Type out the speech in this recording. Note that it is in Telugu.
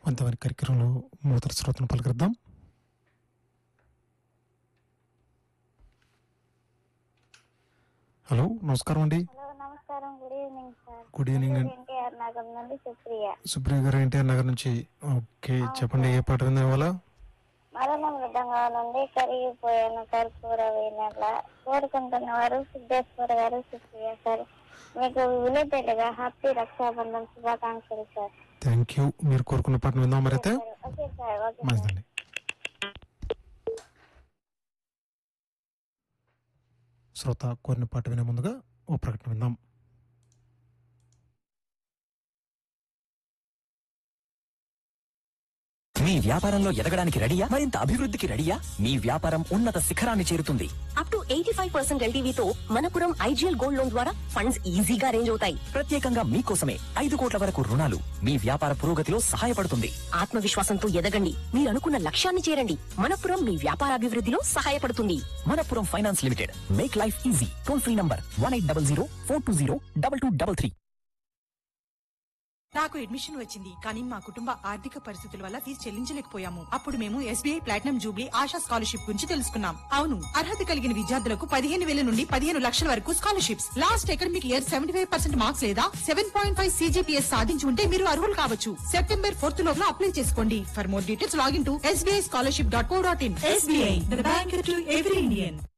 అంతవరకు కార్యక్రమంలో మొదటి శ్రోతను పలకరిద్దాం. హలో, నమస్కారం అండి. నమస్కారం. Good evening sir. Good evening అండి. ఎన్టీఆర్ నగర్ నుండి సుప్రియ గారు, ఎన్టీఆర్ నగర్ నుంచి. ఓకే, చెప్పండి, ఏ పాట విందాం ఇవాళ? మరణ మృదంగా నుండి కరిగిపోయాను కర్పూర వేనెల కోరుకుంటున్న వారు సిద్ధేశ్వర గారు, సుప్రియ సార్. మీకు విలేటెడ్గా హ్యాపీ రక్షాబంధన్ శుభాకాంక్షలు సార్. Thank you. మీరు కోరుకున్న పాటను విందాం మరి అయితే. Okay sir. Okay sir. మంచిదండి. శ్రోత కోరిన పాట వినే ముందుగా ఓ ప్రకటన విందాం. మీ వ్యాపారంలో ఎదగడానికి రెడీయా? మరింత అభివృద్ధికి రెడీయా? మీ వ్యాపారం ఉన్నత శిఖరాన్ని చేరుతుంది. Up to 85% ఎల్టీవీతో Manappuram IGL gold loan ద్వారా ఫండ్స్ ఈజీగా అరేంజ్ అవుతాయి. ప్రత్యేకంగా మీకోసమే 5 కోట్ల వరకు రుణాలు మీ వ్యాపార పురోగతిలో సహాయపడుతుంది. ఆత్మవిశ్వాసంతో ఎదగండి, మీరు అనుకున్న లక్ష్యాన్ని చేరండి. మనపురం మీ వ్యాపారాభివృద్ధిలో సహాయపడుతుంది. Manappuram finance limited, make life easy. Toll free number 1800-420-2233. నాకు అడ్మిషన్ వచ్చింది, కానీ మా కుటుంబ ఆర్థిక పరిస్థితుల వల్ల ఫీజు చెల్లించలేకపోయాము. అప్పుడు మేము SBI platinum Jubilee ASHA scholarship గురించి తెలుసుకున్నాం. అవును, అర్హత కలిగిన విద్యార్థులకు 15,000 నుండి 15 లక్షల వరకు scholarships. Last academic year 75% marks లేదా 7.5 CGPS సాధించి ఉంటే మీరు అర్హులు కావచ్చు. September 4th లోపల అప్లై చేసుకోండి. For more details login to sbischolarship.co.in. SBI, the bank to every Indian.